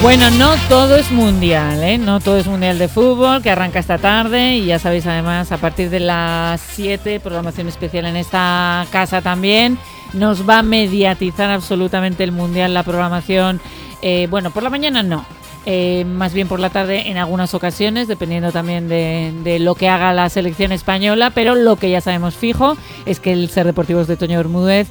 Bueno, no todo es mundial, ¿eh? No todo es mundial de fútbol, que arranca esta tarde y ya sabéis, además, a partir de las 7, programación especial en esta casa también. Nos va a mediatizar absolutamente el mundial, la programación. Bueno, por la mañana no. Más bien por la tarde en algunas ocasiones, dependiendo también de lo que haga la selección española, pero lo que ya sabemos fijo es que el Ser Deportivos de Toño Bermúdez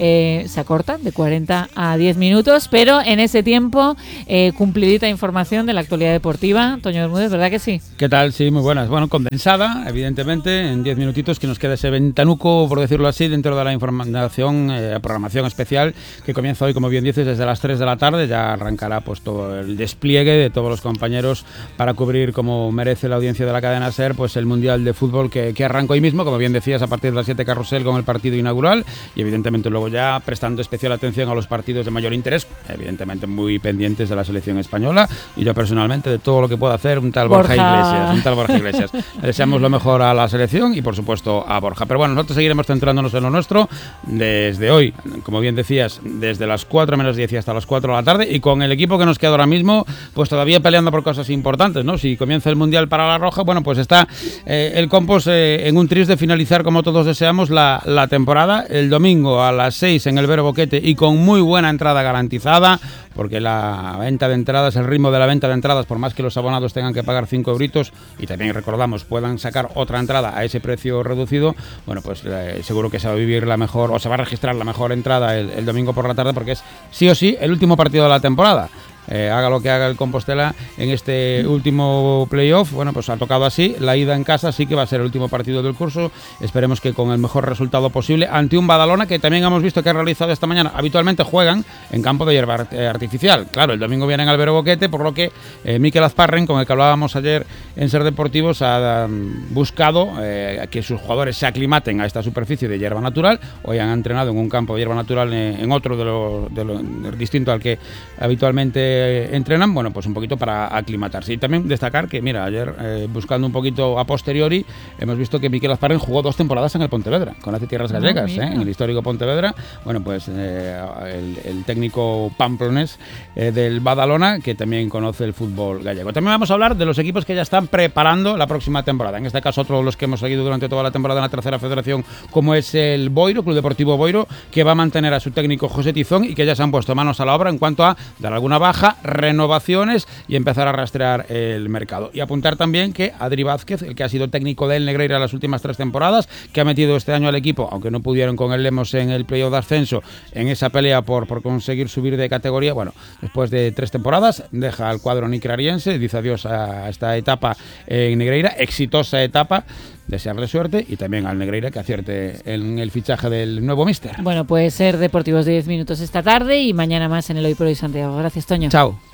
se acorta de 40 a 10 minutos, pero en ese tiempo cumplidita información de la actualidad deportiva. Toño Bermúdez, ¿verdad que sí? ¿Qué tal? Sí, muy buenas. Bueno, condensada, evidentemente, en 10 minutitos que nos queda ese ventanuco, por decirlo así, dentro de la información, programación especial que comienza hoy, como bien dices, desde las 3 de la tarde. Ya arrancará pues todo el despliegue de todos los compañeros para cubrir, como merece la audiencia de la cadena SER, pues el Mundial de Fútbol que arranca hoy mismo, como bien decías, a partir de las 7 carrusel con el partido inaugural y evidentemente luego ya prestando especial atención a los partidos de mayor interés, evidentemente muy pendientes de la selección española y yo personalmente de todo lo que pueda hacer un tal Borja Iglesias. Le deseamos lo mejor a la selección y por supuesto a Borja. Pero bueno, nosotros seguiremos centrándonos en lo nuestro desde hoy, como bien decías, desde las 4 menos 10 y hasta las 4 de la tarde y con el equipo que nos queda ahora mismo pues todavía peleando por cosas importantes, ¿no? Si comienza el Mundial para la Roja, bueno, pues está el Compos en un tris de finalizar, como todos deseamos, la temporada. El domingo a las 6 en el Vero Boquete y con muy buena entrada garantizada, porque la venta de entradas, el ritmo de la venta de entradas, por más que los abonados tengan que pagar 5 euritos y también recordamos puedan sacar otra entrada a ese precio reducido, bueno, pues seguro que se va a vivir la mejor, o se va a registrar la mejor entrada el domingo por la tarde, porque es sí o sí el último partido de la temporada. Haga lo que haga el Compostela en este último playoff, bueno, pues ha tocado así, la ida en casa sí que va a ser el último partido del curso, esperemos que con el mejor resultado posible ante un Badalona que también hemos visto que ha realizado esta mañana, habitualmente juegan en campo de hierba artificial, claro, el domingo vienen al Vero Boquete, por lo que Mikel Azparren, con el que hablábamos ayer en Ser Deportivos, ha buscado que sus jugadores se aclimaten a esta superficie de hierba natural. Hoy han entrenado en un campo de hierba natural en otro de lo distinto al que habitualmente entrenan, bueno, pues un poquito para aclimatarse. Y también destacar que, mira, ayer buscando un poquito a posteriori, hemos visto que Mikel Azparren jugó 2 temporadas en el Pontevedra, con Hace Tierras Gallegas, en el histórico Pontevedra. Bueno, pues el técnico pamplonés del Badalona, que también conoce el fútbol gallego. También vamos a hablar de los equipos que ya están preparando la próxima temporada. En este caso, otro de los que hemos seguido durante toda la temporada en la tercera federación, como es el Boiro, Club Deportivo Boiro, que va a mantener a su técnico José Tizón y que ya se han puesto manos a la obra en cuanto a dar alguna baja, renovaciones y empezar a rastrear el mercado. Y apuntar también que Adri Vázquez, el que ha sido técnico del Negreira las últimas 3 temporadas, que ha metido este año al equipo, aunque no pudieron con el Lemos en el playoff de ascenso, en esa pelea por conseguir subir de categoría, bueno, después de 3 temporadas, deja al cuadro nicrariense, dice adiós a esta etapa en Negreira, exitosa etapa, desearle suerte y también al Negreira que acierte en el fichaje del nuevo míster. Bueno, puede ser Deportivos de 10 minutos esta tarde y mañana más en el Hoy por Hoy Santiago. Gracias, Toño. Chao.